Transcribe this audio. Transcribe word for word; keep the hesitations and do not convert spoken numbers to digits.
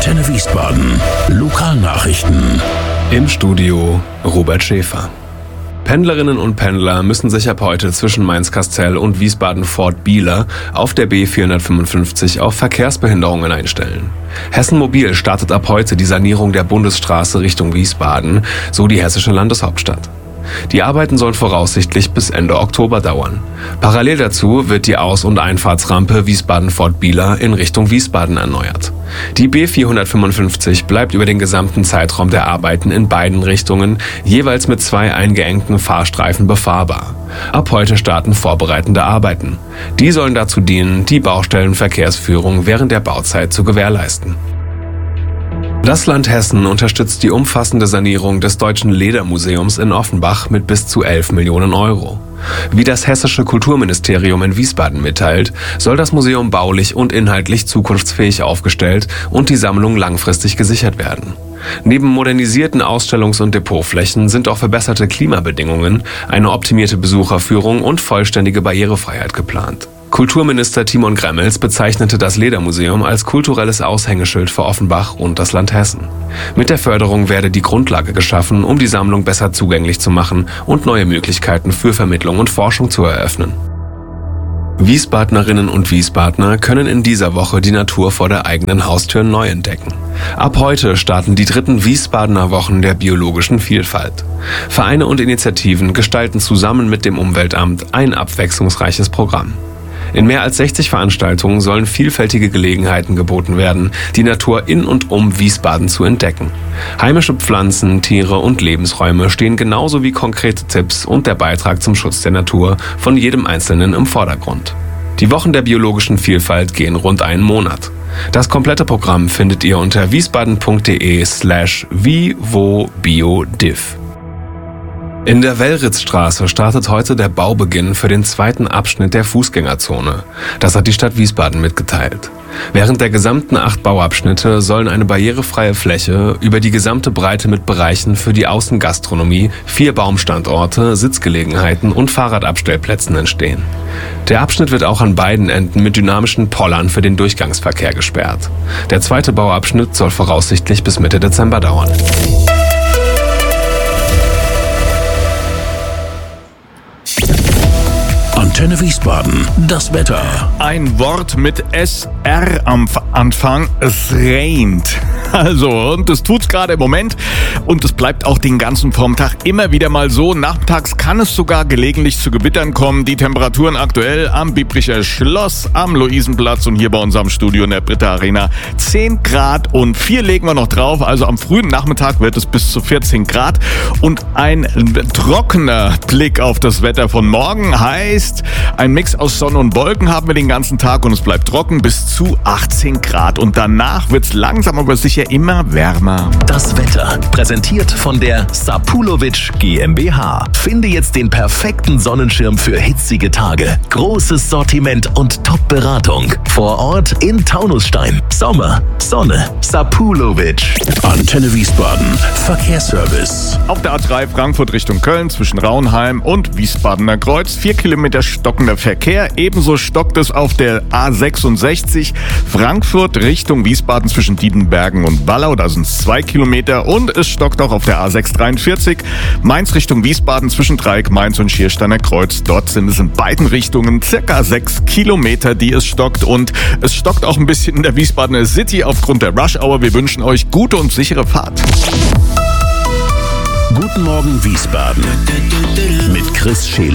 Antenne Wiesbaden. Lokalnachrichten. Im Studio Robert Schäfer. Pendlerinnen und Pendler müssen sich ab heute zwischen Mainz-Kastell und Wiesbaden-Fort-Bieler auf der B vierhundertfünfundfünfzig auf Verkehrsbehinderungen einstellen. Hessen Mobil startet ab heute die Sanierung der Bundesstraße Richtung Wiesbaden, so die hessische Landeshauptstadt. Die Arbeiten sollen voraussichtlich bis Ende Oktober dauern. Parallel dazu wird die Aus- und Einfahrtsrampe Wiesbaden-Fort-Bieler in Richtung Wiesbaden erneuert. Die B vierhundertfünfundfünfzig bleibt über den gesamten Zeitraum der Arbeiten in beiden Richtungen jeweils mit zwei eingeengten Fahrstreifen befahrbar. Ab heute starten vorbereitende Arbeiten. Die sollen dazu dienen, die Baustellenverkehrsführung während der Bauzeit zu gewährleisten. Das Land Hessen unterstützt die umfassende Sanierung des Deutschen Ledermuseums in Offenbach mit bis zu elf Millionen Euro. Wie das hessische Kulturministerium in Wiesbaden mitteilt, soll das Museum baulich und inhaltlich zukunftsfähig aufgestellt und die Sammlung langfristig gesichert werden. Neben modernisierten Ausstellungs- und Depotflächen sind auch verbesserte Klimabedingungen, eine optimierte Besucherführung und vollständige Barrierefreiheit geplant. Kulturminister Timon Gremmels bezeichnete das Ledermuseum als kulturelles Aushängeschild für Offenbach und das Land Hessen. Mit der Förderung werde die Grundlage geschaffen, um die Sammlung besser zugänglich zu machen und neue Möglichkeiten für Vermittlung und Forschung zu eröffnen. Wiesbadnerinnen und Wiesbadner können in dieser Woche die Natur vor der eigenen Haustür neu entdecken. Ab heute starten die dritten Wiesbadener Wochen der biologischen Vielfalt. Vereine und Initiativen gestalten zusammen mit dem Umweltamt ein abwechslungsreiches Programm. In mehr als sechzig Veranstaltungen sollen vielfältige Gelegenheiten geboten werden, die Natur in und um Wiesbaden zu entdecken. Heimische Pflanzen, Tiere und Lebensräume stehen genauso wie konkrete Tipps und der Beitrag zum Schutz der Natur von jedem Einzelnen im Vordergrund. Die Wochen der biologischen Vielfalt gehen rund einen Monat. Das komplette Programm findet ihr unter wiesbaden.de slash vivobiodiv. In der Wellritzstraße startet heute der Baubeginn für den zweiten Abschnitt der Fußgängerzone. Das hat die Stadt Wiesbaden mitgeteilt. Während der gesamten acht Bauabschnitte sollen eine barrierefreie Fläche über die gesamte Breite mit Bereichen für die Außengastronomie, vier Baumstandorte, Sitzgelegenheiten und Fahrradabstellplätzen entstehen. Der Abschnitt wird auch an beiden Enden mit dynamischen Pollern für den Durchgangsverkehr gesperrt. Der zweite Bauabschnitt soll voraussichtlich bis Mitte Dezember dauern. Antenne Wiesbaden, das Wetter. Ein Wort mit S R am Anfang, es regnet. Also, und es tut's gerade im Moment und es bleibt auch den ganzen Vormittag immer wieder mal so. Nachmittags kann es sogar gelegentlich zu Gewittern kommen. Die Temperaturen aktuell am Biebricher Schloss, am Luisenplatz und hier bei uns am Studio in der Britta Arena zehn Grad und vier legen wir noch drauf. Also am frühen Nachmittag wird es bis zu vierzehn Grad und ein trockener Blick auf das Wetter von morgen heißt, ein Mix aus Sonne und Wolken haben wir den ganzen Tag und es bleibt trocken bis zu achtzehn Grad. Und danach wird's langsam aber sicher immer wärmer. Das Wetter, präsentiert von der Sapulovic GmbH. Finde jetzt den perfekten Sonnenschirm für hitzige Tage. Großes Sortiment und Top-Beratung. Vor Ort in Taunusstein. Sommer, Sonne, Sapulovic. Antenne Wiesbaden, Verkehrsservice. Auf der A drei Frankfurt Richtung Köln zwischen Raunheim und Wiesbadener Kreuz. Vier Kilometer stockender Verkehr. Ebenso stockt es auf der A sechsundsechzig Frankfurt Richtung Wiesbaden zwischen Diedenbergen und Wallau. Da sind es zwei Kilometer. Und es stockt auch auf der A sechshundertdreiundvierzig Mainz Richtung Wiesbaden zwischen Dreieck Mainz und Schiersteiner Kreuz. Dort sind es in beiden Richtungen circa sechs Kilometer, die es stockt. Und es stockt auch ein bisschen in der Wiesbadener City aufgrund der Rush Hour. Wir wünschen euch gute und sichere Fahrt. Guten Morgen Wiesbaden mit Chris Scheele.